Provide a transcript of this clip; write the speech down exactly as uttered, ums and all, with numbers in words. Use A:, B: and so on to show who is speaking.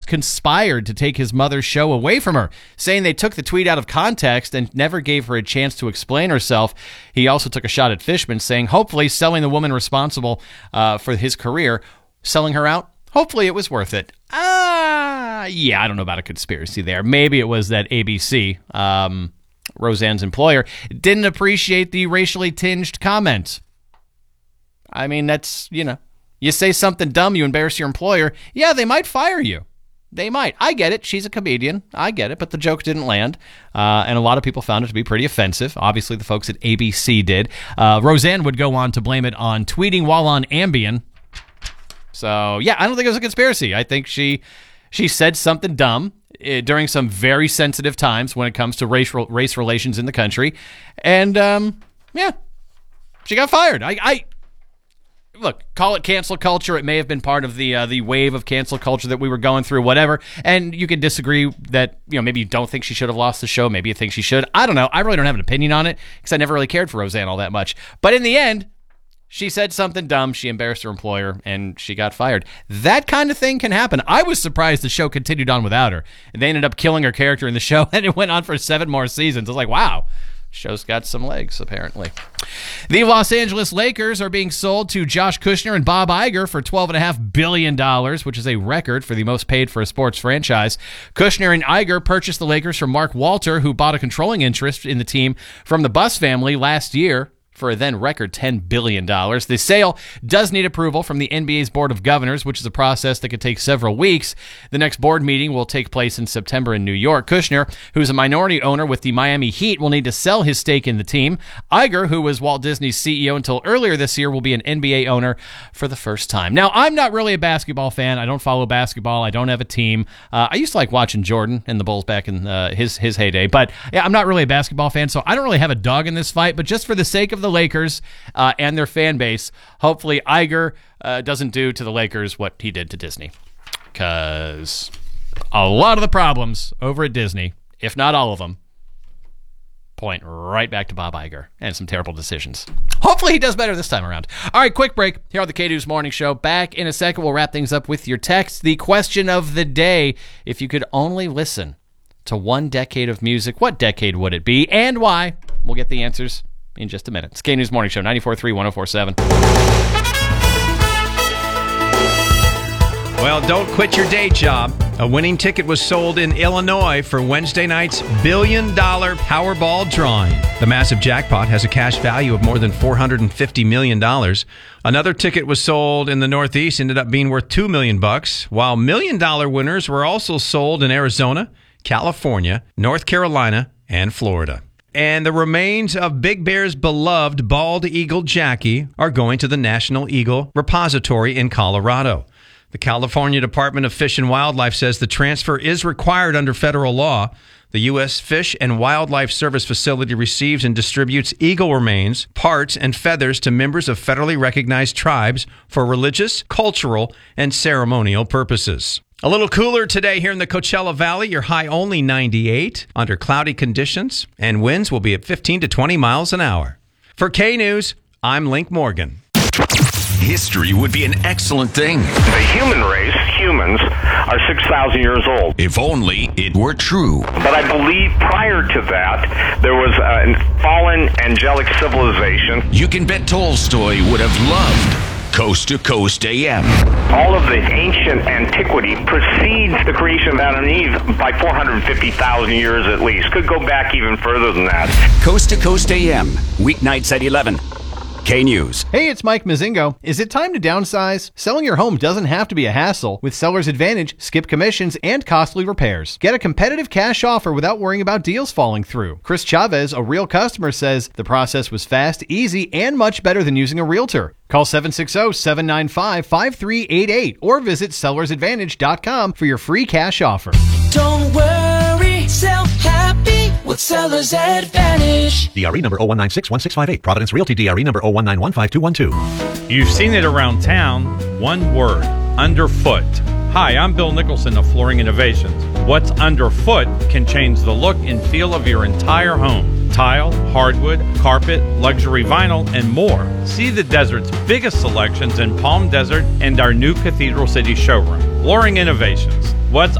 A: conspired to take his mother's show away from her, saying they took the tweet out of context and never gave her a chance to explain herself. He also took a shot at Fishman, saying hopefully selling the woman responsible uh, for his career, selling her out, hopefully it was worth it. Ah, uh, yeah, I don't know about a conspiracy there. Maybe it was that A B C, um, Roseanne's employer, didn't appreciate the racially tinged comment. I mean, that's, you know, you say something dumb, you embarrass your employer, yeah, they might fire you. They might. I get it. She's a comedian. I get it. But the joke didn't land. Uh, and a lot of people found it to be pretty offensive. Obviously, the folks at A B C did. Uh, Roseanne would go on to blame it on tweeting while on Ambien. So, yeah, I don't think it was a conspiracy. I think she she said something dumb uh, during some very sensitive times when it comes to race, race relations in the country. And, um, yeah, she got fired. I... I Look, call it cancel culture. It may have been part of the uh, the wave of cancel culture that we were going through, whatever. And you can disagree that, you know, maybe you don't think she should have lost the show. Maybe you think she should. I don't know. I really don't have an opinion on it because I never really cared for Roseanne all that much. But in the end, she said something dumb. She embarrassed her employer, and she got fired. That kind of thing can happen. I was surprised the show continued on without her. And they ended up killing her character in the show, and it went on for seven more seasons. I was like, wow. Show's got some legs, apparently. The Los Angeles Lakers are being sold to Josh Kushner and Bob Iger for twelve point five billion dollars, which is a record for the most paid for a sports franchise. Kushner and Iger purchased the Lakers from Mark Walter, who bought a controlling interest in the team from the Buss family last year for a then record ten billion dollars. The sale does need approval from the N B A's Board of Governors, which is a process that could take several weeks. The next board meeting will take place in September in New York. Kushner, who's a minority owner with the Miami Heat, will need to sell his stake in the team. Iger, who was Walt Disney's C E O until earlier this year, will be an N B A owner for the first time. Now, I'm not really a basketball fan. I don't follow basketball. I don't have a team. Uh, I used to like watching Jordan and the Bulls back in uh, his, his heyday, but yeah, I'm not really a basketball fan, so I don't really have a dog in this fight, but just for the sake of the Lakers uh, and their fan base, hopefully Iger uh, doesn't do to the Lakers what he did to Disney. Because a lot of the problems over at Disney, if not all of them, point right back to Bob Iger and some terrible decisions. Hopefully he does better this time around. All right, quick break here on the K-News Morning Show. Back in a second, we'll wrap things up with your text. The question of the day, if you could only listen to one decade of music, what decade would it be and why? We'll get the answers in just a minute. It's K-News Morning Show, ninety-four point three, one oh four point seven.
B: Well, don't quit your day job. A winning ticket was sold in Illinois for Wednesday night's billion-dollar Powerball drawing. The massive jackpot has a cash value of more than four hundred fifty million dollars. Another ticket was sold in the Northeast, ended up being worth two million bucks, while million-dollar winners were also sold in Arizona, California, North Carolina, and Florida. And the remains of Big Bear's beloved bald eagle Jackie are going to the National Eagle Repository in Colorado. The California Department of Fish and Wildlife says the transfer is required under federal law. The U S Fish and Wildlife Service facility receives and distributes eagle remains, parts, and feathers to members of federally recognized tribes for religious, cultural, and ceremonial purposes. A little cooler today here in the Coachella Valley. Your high only ninety-eight under cloudy conditions, and winds will be at fifteen to twenty miles an hour. For K-News, I'm Link Morgan.
C: History would be an excellent thing.
D: The human race, humans, are six thousand years old.
C: If only it were true.
D: But I believe prior to that, there was a fallen angelic civilization.
C: You can bet Tolstoy would have loved Coast to Coast A M.
D: All of the ancient antiquity precedes the creation of Adam and Eve by four hundred fifty thousand years at least. Could go back even further than that.
E: Coast to Coast A M, weeknights at eleven. K-News.
A: Hey, it's Mike Mazingo. Is it time to downsize? Selling your home doesn't have to be a hassle. With Seller's Advantage, skip commissions and costly repairs. Get a competitive cash offer without worrying about deals falling through. Chris Chavez, a real customer, says the process was fast, easy, and much better than using a realtor. Call seven six zero, seven nine five, five three eight eight or visit sellers advantage dot com for your free cash offer.
F: Don't worry, sell happy with Sellers Advantage.
G: D R E number zero one nine six one six five eight. Providence Realty D R E number zero one nine one five two one two.
H: You've seen it around town. One word, underfoot. Hi, I'm Bill Nicholson of Flooring Innovations. What's underfoot can change the look and feel of your entire home. Tile, hardwood, carpet, luxury vinyl, and more. See the desert's biggest selections in Palm Desert and our new Cathedral City showroom. Flooring Innovations. What's